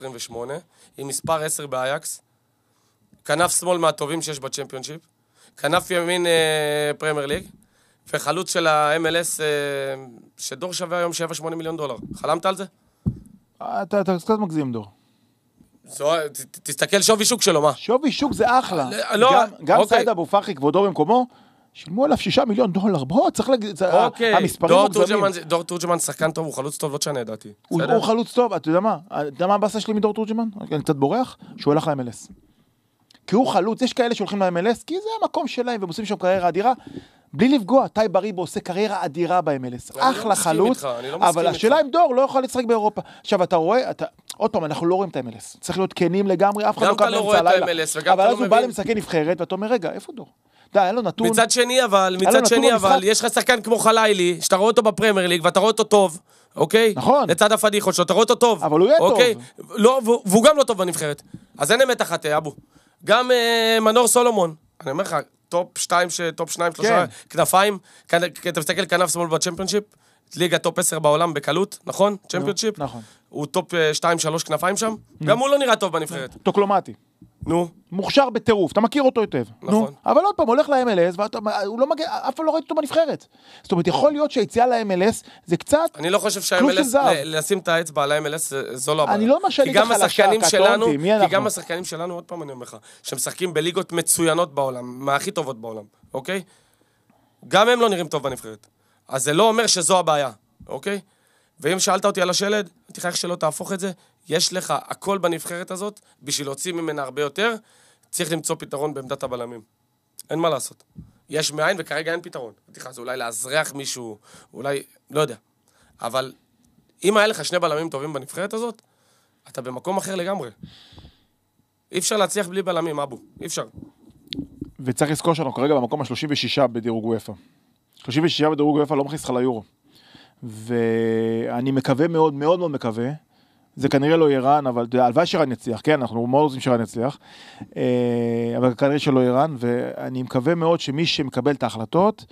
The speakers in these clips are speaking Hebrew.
28, עם מספר 10 באייקס, כנף שמאל מהטובים שיש בצ'מפיונשיפ, כנף ימין פרמייר ליג, וחלוץ של ה-MLS, שדור שווה היום $7-8 מיליון. חלמת על זה? אתה קצת מגזים, דור. תסתכל שווי שוק שלו, מה? שווי שוק זה אחלה. גם סייד אבו פרחי, כבודו במקומו, שילמו עליו $6 מיליון. בוא, צריך להגיד, המספרים מוגזמים. דור תורג'מן שחקן טוב, הוא חלוץ טוב, לא תשנה, ידעתי. הוא חלוץ טוב, אתה יודע מה? אתה יודע מה הבאסה שלי מדור תורג'מן? אני קצת בורח, שהוא הלך ל-MLS. כי הוא חלוץ, יש כאלה שהולכים ל-MLS, כי זה המקום שלהם, והם עושים שם קריירה אדירה. בלי לפגוע, טי בריבו עושה קריירה אדירה ב-MLS. אחלה חלוץ, אבל השאלה אם דור לא יכול לשחק באירופה. עכשיו, אתה רואה, עוד פעם, אנחנו לא רואים את ה-MLS. צריך להיות כנים לגמרי, אף אחד לא קם באמצע הלילה. אבל אז הוא בא למשחקי נבחרת, ואתה אומר, רגע, איפה דור? די, אין לו נתון. מצד שני, אבל, יש לך שחקן כמו חלילי, שאתה רואה אותו בפרמייר ליג, ואתה רואה אותו טוב, אוקיי? נכון. לצד הפדיחות שלו, אתה רואה אותו טוב. אבל הוא יהיה טוב. לא, והוא גם לא טוב בנבחרת. אז אין אמת אחת, אבו. גם מנור סולומון, אני אומר לך, טופ 2, 3 כנפיים, אתה מסתכל כנף שמאל בצ'מפיונשיפ, ליגה טופ 10 בעולם בקלות, נכון? צ'מפיונשיפ? נכון. הוא טופ 2-3 כנפיים שם, גם הוא לא נראה טוב בנבחרת. טוקלומטי. נו. מוכשר בטירוף, אתה מכיר אותו היטב. נכון. אבל עוד פעם, הולך ל-MLS, והוא לא מגיע, אף פעם לא ראיתי אותו בנבחרת. זאת אומרת, יכול להיות שהיציאה ל-MLS זה קצת אני לא חושב שה-MLS, לשים את האצבע על ה-MLS, זו לא הבעיה. אני לא משנה את החלשה, קטונתי, מי אנחנו? כי גם השחקנים שלנו, עוד פעם אני אומר לך, שמשחקים בליגות מצוינות בעולם, מהכי טובות בעולם, אוקיי? גם הם לא נראים טוב בנבחרת. אז זה לא אומר שזו הבעיה, אוקיי? ואם שאלת אותי על השלד, תראה איך שלא תהפוך את זה, יש לך הכל בנבחרת הזאת, בשביל להוציא ממנה הרבה יותר, צריך למצוא פתרון בעמדת הבלמים. אין מה לעשות. יש מאין וכרגע אין פתרון. תראה, זה אולי להזרח מישהו, אולי, לא יודע. אבל אם היה לך 2 בלמים טובים בנבחרת הזאת, אתה במקום אחר לגמרי. אי אפשר להצליח בלי בלמים, אבו. אי אפשר. וצריך לזכור שאנחנו כרגע במקום ה-36 בדירוג UEFA. 36 בדירוג UEFA לא מכניס לך ליורו. ואני מקווה מאוד, מאוד מאוד מקווה, זה כנראה לא איראן, אבל הלוואי שאיראן יצליח, כן, אנחנו מאוד רוצים שאיראן יצליח, אבל כנראה שלא איראן, ואני מקווה מאוד שמי שמקבל את ההחלטות,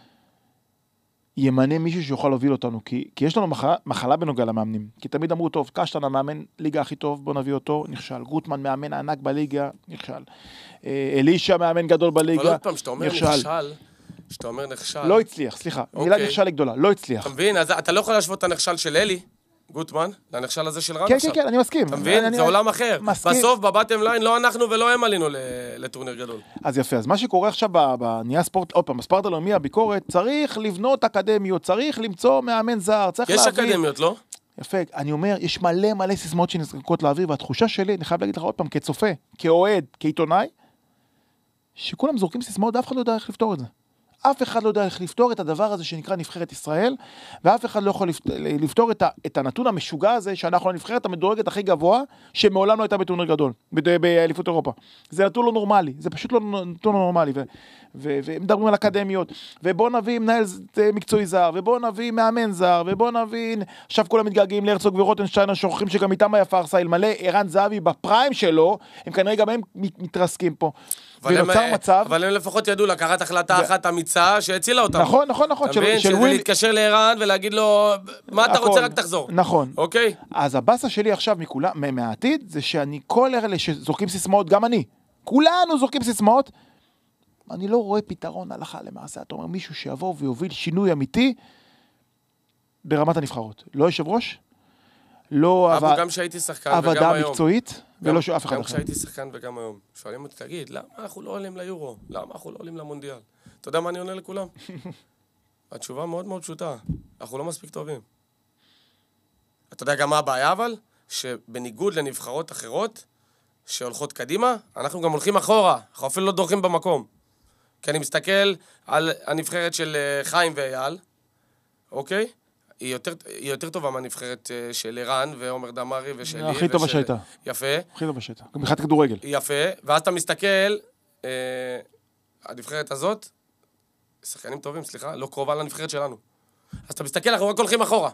ימנה מישהו שיוכל להוביל אותנו, כי יש לנו מחלה בנוגע למאמנים, כי תמיד אמרו, טוב, קשטן המאמן ליגה הכי טוב, בוא נביא אותו, נכשל, גוטמן מאמן ענק בליגה, נכשל, אלישה מאמן גדול בליגה, אבל עוד פעם, שאתה אומר נכשל, לא הצליח, סליחה, מילה נכשל היא גדולה, לא הצליח. אתה מבין, אז אתה לא יכול להשוות את הנכשל של אלי, גוטמן, לנכשל הזה של רן עכשיו. כן, אני מסכים. אתה מבין? זה עולם אחר. בסוף, בבטם ליין, לא אנחנו ולא הם עלינו לטורניר גדול. אז יפה, אז מה שקורה עכשיו בנהיה ספורט, עוד פעם, בספורט הלאומי, הביקורת, צריך לבנות אקדמיות, צריך למצוא מאמן זר, צריך להביא. יש אקדמיות, לא? יפה, אני אומר, יש מלא סיסמאות שנזרקות לאוויר, והתחושה שלי, אני חייב להגיד לך עוד פעם, כצופה, כאוהד, כעיתונאי, שכולם זורקים סיסמאות, אף אחד לא יודע איך לפתור את זה. אף אחד לא יודע איך לפתור את הדבר הזה שנקרא נבחרת ישראל, ואף אחד לא יכול לפתור את הנתון המשוגע הזה, שאנחנו הנבחרת המדורגת הכי גבוה, שמעולם לא הייתה בטורניר גדול, באליפות אירופה. זה נתון לא נורמלי, זה פשוט לא נתון לא נורמלי, ומדברים על אקדמיות, ובוא נביא מנהל מקצועי זר, ובוא נביא מאמן זר, ובוא נביא, עכשיו כולם מתגעגעים להרצוג ורוטנשטיין, השוכחים שגם איתם היה פרסה, אלמלא ערן זהבי בפריים שלו, הם כנראה גם הם מתרסקים פה. אבל הם לפחות ידעו לקחת החלטה אחת אמיצה שהצילה אותם. נכון. שזה להתקשר לערן ולהגיד לו, מה אתה רוצה רק תחזור. נכון. אוקיי? אז הבאסה שלי עכשיו מהעתיד, זה שאני כל אלה שזורקים סיסמאות, גם אני, כולנו זורקים סיסמאות, אני לא רואה פתרון הלכה למעשה. אתה אומר, מישהו שיבוא ויוביל שינוי אמיתי ברמת הנבחרות. לא יושב ראש? לא גם שהייתי שחקן וגם עבודה היום. מקצועית, ולא שאף אחד אחר. גם כשהייתי שחקן וגם היום. שואלים אותי, תגיד, למה אנחנו לא עולים ליורו? למה אנחנו לא עולים למונדיאל? אתה יודע מה אני עונה לכולם? התשובה מאוד מאוד פשוטה. אנחנו לא מספיק טובים. אתה יודע גם מה הבעיה אבל? שבניגוד לנבחרות אחרות, שהולכות קדימה, אנחנו גם הולכים אחורה. אנחנו אפילו לא דורכים במקום. כי אני מסתכל על הנבחרת של חיים ואייל, אוקיי? היא יותר טובה מהנבחרת של איראן ועומר דמרי ושלי. הכי טובה שהייתה. יפה. הכי טובה שהייתה. גם מבחינת כדורגל. יפה. ואז אתה מסתכל, הנבחרת הזאת, שחקנים טובים, סליחה, לא קרובה לנבחרת שלנו. אז אתה מסתכל, אנחנו רק הולכים אחורה.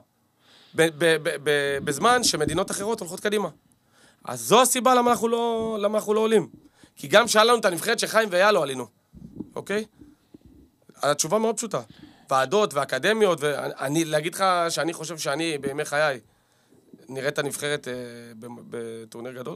בזמן שמדינות אחרות הולכות קדימה. אז זו הסיבה למה אנחנו לא עולים. כי גם שאל לנו את הנבחרת שחיים ואייל לא עלינו. אוקיי? התשובה מאוד פשוטה. ועדות ואקדמיות, ואני, להגיד לך שאני חושב שאני בימי חיי, נראה את הנבחרת בטורניר גדול?